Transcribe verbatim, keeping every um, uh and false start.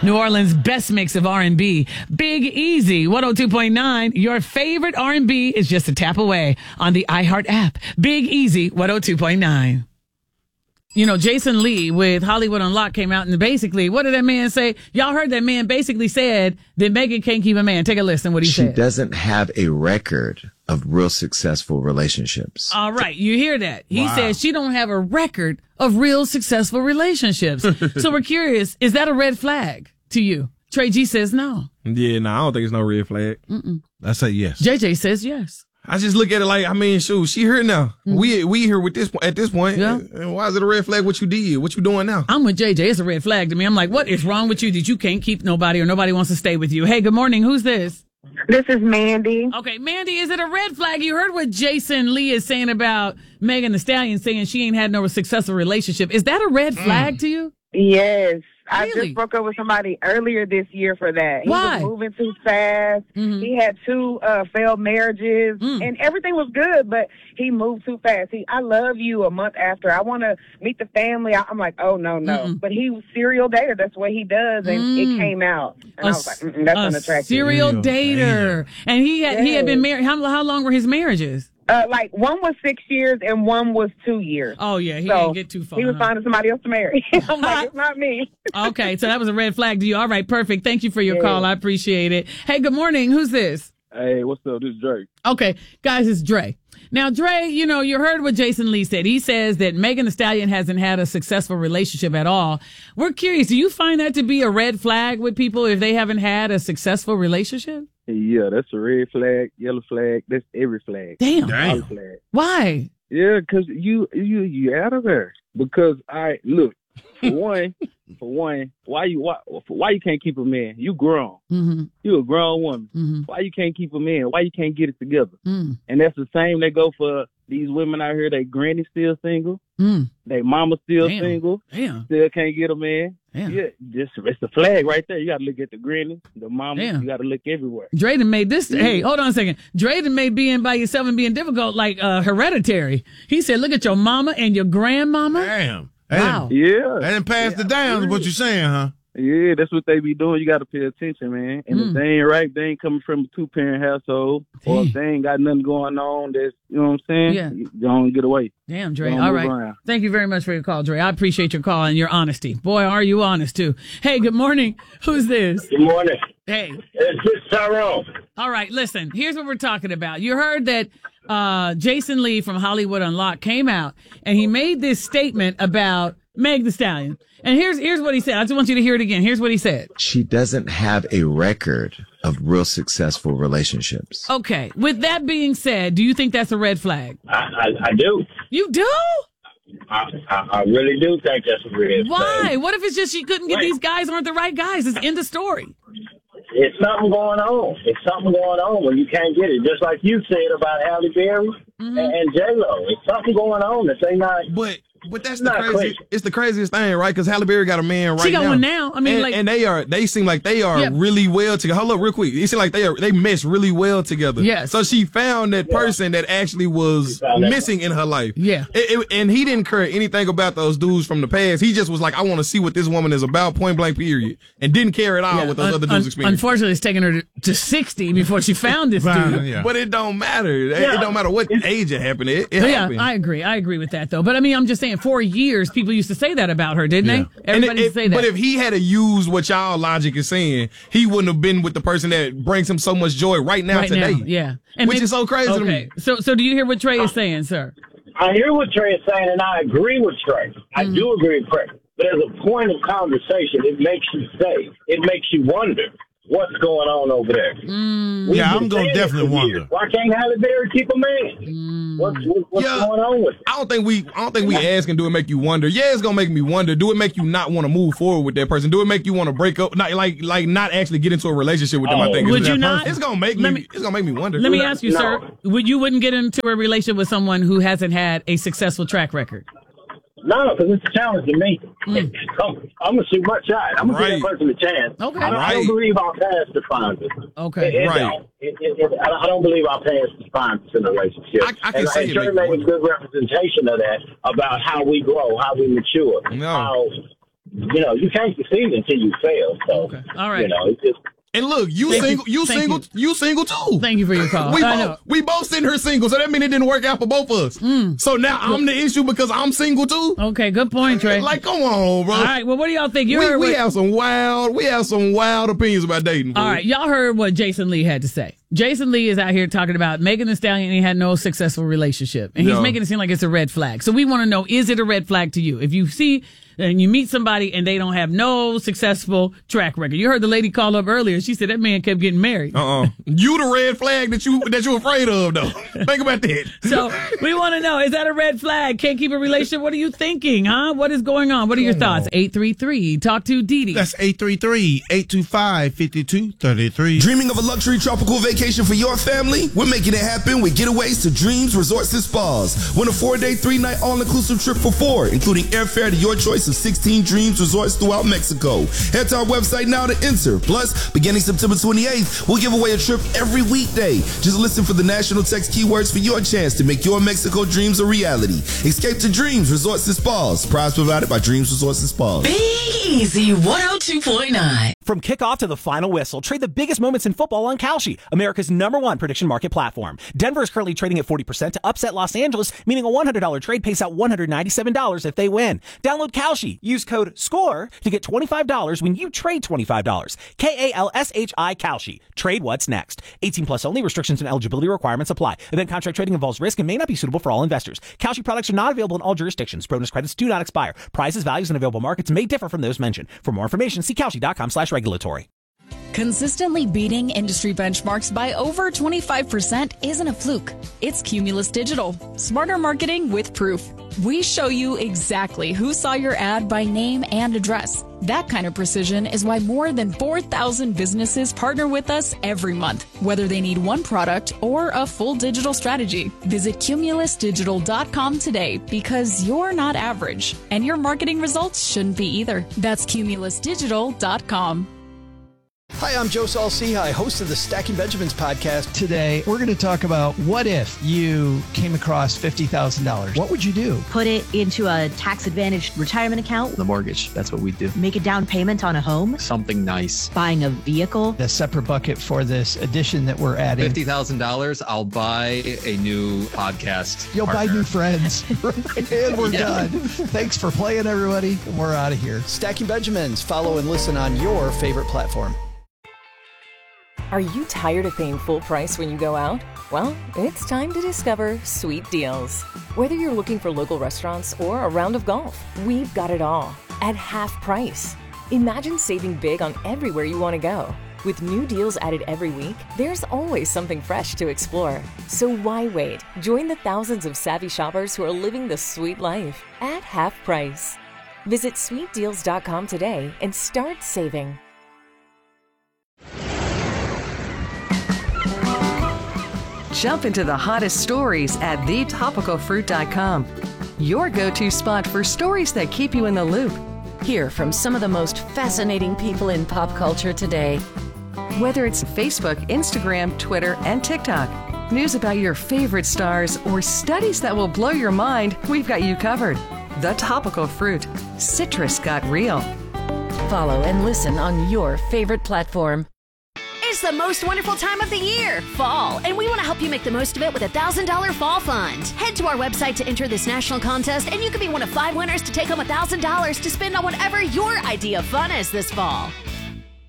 New Orleans' best mix of R and B. Big Easy, one oh two point nine. Your favorite R and B is just a tap away on the iHeart app. Big Easy, one oh two point nine. You know, Jason Lee with Hollywood Unlocked came out and basically, what did that man say? Y'all heard that man basically said that Megan can't keep a man. Take a listen what he she said. She doesn't have a record of real successful relationships. All right, you hear that. He Wow. says she don't have a record of real successful relationships. So we're curious, is that a red flag to you? Trey G says no. Yeah, no, I don't think it's no red flag. Mm-mm. I say yes. J J says yes. I just look at it like, I mean, shoot, she here now. Mm-hmm. We we here with this at this point. Yeah. And why is it a red flag? What you did? What you doing now? I'm with J J. It's a red flag to me. I'm like, what is wrong with you that you can't keep nobody or nobody wants to stay with you? Hey, good morning. Who's this? This is Mandy. Okay, Mandy, is it a red flag? You heard what Jason Lee is saying about Megan Thee Stallion saying she ain't had no successful relationship. Is that a red flag mm. to you? Yes. I Really? just broke up with somebody earlier this year for that. He Why? was moving too fast. Mm-hmm. He had two uh, failed marriages, Mm. and everything was good, but he moved too fast. He, I love you a month after. I want to meet the family. I, I'm like, oh, no, no. Mm-mm. But he was serial dater. That's what he does, and Mm. it came out. And A I was like, Mm-mm, that's a unattractive. serial Damn, dater. And he had he had Yes. been married. How, how long were his marriages? Uh, like, one was six years, and one was two years. Oh, yeah, he so didn't get too far. he was huh? finding somebody else to marry. I'm like, it's not me. Okay, so that was a red flag to you. All right, perfect. Thank you for your Yeah. call. I appreciate it. Hey, good morning. Who's this? Hey, what's up? This is Drake. Okay, guys, it's Dre. Now, Dre, you know, you heard what Jason Lee said. He says that Megan Thee Stallion hasn't had a successful relationship at all. We're curious, do you find that to be a red flag with people if they haven't had a successful relationship? Yeah, that's a red flag, yellow flag. That's every flag. Damn. All flag. Why? Yeah, because you you you out of there. Because I look for one, for one, why you why why you can't keep a man? You grown. Mm-hmm. You a grown woman. Mm-hmm. Why you can't keep a man? Why you can't get it together? Mm. And that's the same they go for these women out here. They granny still single. Mm. They mama still Damn. single. Damn. Still can't get a man. Damn. Yeah, just it's the flag right there. You got to look at the granny, the mama. Damn. You got to look everywhere. Drayden made this. Hey, hold on a second. Drayden made being by yourself and being difficult like uh, hereditary. He said, look at your mama and your grandmama. Damn. Wow. Yeah. They didn't pass Yeah, the downs, really. what you saying, huh? Yeah, that's what they be doing. You got to pay attention, man. And Mm. if they ain't right, they ain't coming from a two-parent household, or if they ain't got nothing going on, that's, you know what I'm saying? Yeah. You don't get away. Damn, Dre. Don't All move right. around. Thank you very much for your call, Dre. I appreciate your call and your honesty. Boy, are you honest, too. Hey, good morning. Who's this? Good morning. Hey. It's just Tyrone. All right, listen. Here's what we're talking about. You heard that uh, Jason Lee from Hollywood Unlocked came out, and he made this statement about Meg Thee Stallion. And here's here's what he said. I just want you to hear it again. Here's what he said. She doesn't have a record of real successful relationships. Okay. With that being said, do you think that's a red flag? I, I, I do. You do? I, I, I really do think that's a red Why? flag. What if it's just she couldn't get Wait. these guys aren't the right guys? It's end of story. It's something going on. It's something going on when you can't get it. Just like you said about Halle Berry Mm-hmm. and, and J-Lo. It's something going on that they not. But but that's the Not crazy. crazy. It's the craziest thing, right? Because Halle Berry got a man right She got now. one now. I mean, and, like- and they are. They seem like they are Yeah. really well together. Hold up, real quick. It seems like they are. They mesh really well together. Yes. So she found that person that actually was found that missing in her life. Yeah. It- it- and he didn't care anything about those dudes from the past. He just was like, I want to see what this woman is about. Point blank. Period. And didn't care at all Yeah, what those un- other un- dudes experienced. Unfortunately, it's taken her to, to sixty before she found this dude. Yeah. But it don't matter. It- Yeah. It don't matter what age it happened. It, it But yeah, happened. I agree. I agree with that, though. But I mean, I'm just saying, for years, people used to say that about her, didn't Yeah. they? And Everybody it- used to say that. But if he had to use what y'all logic is saying, he wouldn't have been with the person that brings him so much joy right now right today. now, yeah. And Which maybe- is so crazy to okay. me. So, so do you hear what Trey is saying, sir? I hear what Trey is saying, and I agree with Trey. I do agree with Trey. But as a point of conversation, it makes you say, it makes you wonder what's going on over there. We've Yeah, been I'm gonna saying it definitely for wonder. years. Why can't Halle Berry keep a man? What's, what- what's Yeah. going on with it? I don't think we I don't think we asking do it make you wonder. Yeah, it's gonna make me wonder. Do it make you not want to move forward with that person? Do it make you want to break up? Not like like not actually get into a relationship with them. I Oh. think Would It's- you not? It's gonna make Let me, me- it's gonna make me wonder. Let me ask you, No. sir. Would you wouldn't get into a relationship with someone who hasn't had a successful track record? No, because it's a challenge to me. Mm. I'm, I'm going to shoot my shot. I'm going to give Right. that person a chance. Okay. I, don't- I don't Right. believe our past defines it. Okay. It, it Right. don't. It, it, it, I I don't believe our past defines us in a relationship. I- I can and, see and it Trey make made you a good representation of that, about how we grow, how we mature, No. how you know, you can't succeed until you fail. So, Okay. All right. you know, it's just. And look, you Thank single, you. you, Thank single, you. single too. Thank you for your call. We I both, know. we both sitting here single, so that means it didn't work out for both of us. Mm. So now I'm the issue because I'm single too. Okay, good point, Trey. Like, come on, bro. All right, well, what do y'all think? You we heard we what, have some wild, we have some wild opinions about dating. Bro. all right, y'all heard what Jason Lee had to say. Jason Lee is out here talking about Megan Thee Stallion, and he had no successful relationship, and he's No. making it seem like it's a red flag. So we want to know: is it a red flag to you? If you see and you meet somebody and they don't have no successful track record, you heard the lady call up earlier. She said that man kept getting married. Uh uh You the red flag that you that you afraid of though. Think about that. So we want to know: is that a red flag? Can't keep a relationship? What are you thinking? Huh? What is going on? What are your thoughts? Eight three three. Talk to Dee Dee. That's eight three three, eight two five, five two three three. Dreaming of a luxury tropical vacation for your family? We're making it happen with Getaways to Dreams Resorts and Spas. Win a four-day, three-night all-inclusive trip for four, including airfare to your choice of sixteen Dreams Resorts throughout Mexico. Head to our website now to enter. Plus, beginning September twenty-eighth, we'll give away a trip every weekday. Just listen for the national text keywords for your chance to make your Mexico dreams a reality. Escape to Dreams Resorts and Spas. Prize provided by Dreams Resorts and Spas. Big Easy one oh two point nine. From kickoff to the final whistle, trade the biggest moments in football on Kalshi, America's number one prediction market platform. Denver is currently trading at forty percent to upset Los Angeles, meaning a one hundred dollars trade pays out one hundred ninety-seven dollars if they win. Download Kalshi. Use code SCORE to get twenty-five dollars when you trade twenty-five dollars. K A L S H I Kalshi. Trade what's next. eighteen plus only. Restrictions and eligibility requirements apply. Event contract trading involves risk and may not be suitable for all investors. Kalshi products are not available in all jurisdictions. Bonus credits do not expire. Prices, values, and available markets may differ from those mentioned. For more information, see Kalshi.com slash regulatory. Consistently beating industry benchmarks by over twenty-five percent isn't a fluke. It's Cumulus Digital. Smarter marketing with proof. We show you exactly who saw your ad by name and address. That kind of precision is why more than four thousand businesses partner with us every month, whether they need one product or a full digital strategy. Visit cumulus digital dot com today because you're not average, and your marketing results shouldn't be either. That's cumulus digital dot com. Hi, I'm Joe Saul-Sehy, host of the Stacking Benjamins podcast. Today, we're going to talk about what if you came across fifty thousand dollars? What would you do? Put it into a tax-advantaged retirement account. The mortgage, that's what we do. Make a down payment on a home. Something nice. Buying a vehicle. A separate bucket for this addition that we're adding. fifty thousand dollars, I'll buy a new podcast You'll partner. buy new friends. And we're Yeah. done. Thanks for playing, everybody. We're out of here. Stacking Benjamins. Follow and listen on your favorite platform. Are you tired of paying full price when you go out? Well, it's time to discover Sweet Deals. Whether you're looking for local restaurants or a round of golf, we've got it all at half price. Imagine saving big on everywhere you want to go. With new deals added every week, there's always something fresh to explore. So why wait? Join the thousands of savvy shoppers who are living the sweet life at half price. Visit sweet deals dot com today and start saving. Jump into the hottest stories at the topical fruit dot com. Your go-to spot for stories that keep you in the loop. Hear from some of the most fascinating people in pop culture today. Whether it's Facebook, Instagram, Twitter, and TikTok, news about your favorite stars, or studies that will blow your mind, we've got you covered. The Topical Fruit. Citrus got real. Follow and listen on your favorite platform. It's the most wonderful time of the year, fall, and we want to help you make the most of it with a one thousand dollars Fall Fund. Head to our website to enter this national contest, and you could be one of five winners to take home one thousand dollars to spend on whatever your idea of fun is this fall.